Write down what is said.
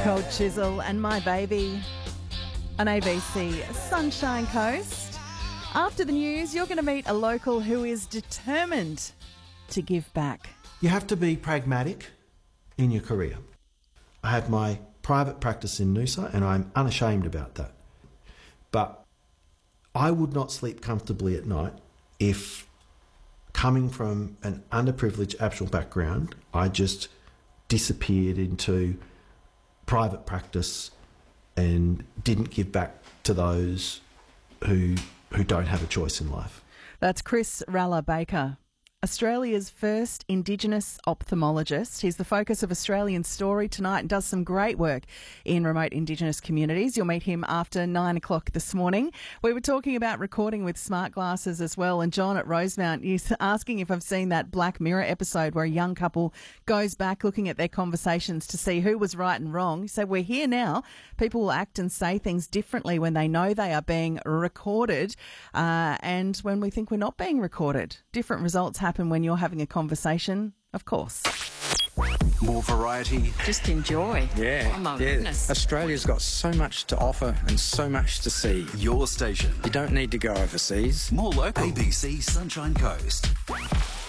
Cold Chisel and My Baby on ABC Sunshine Coast. After the news, you're going to meet a local who is determined to give back. You have to be pragmatic in your career. I have my private practice in Noosa and I'm unashamed about that. But I would not sleep comfortably at night if, coming from an underprivileged Aboriginal background, I just disappeared into private practice and didn't give back to those who don't have a choice in life. That's Chris Ralla-Baker, Australia's first Indigenous ophthalmologist. He's the focus of Australian Story tonight and does some great work in remote Indigenous communities. You'll meet him after 9 o'clock this morning. We were talking about recording with smart glasses as well, and John at Rosemount is asking if I've seen that Black Mirror episode where a young couple goes back looking at their conversations to see who was right and wrong. So we're here now. People will act and say things differently when they know they are being recorded, and when we think we're not being recorded. Different results happen when you're having a conversation, of course. More variety. Just enjoy. Yeah. Oh my goodness. Australia's got so much to offer and so much to see. Your station. You don't need to go overseas. More local. ABC Sunshine Coast.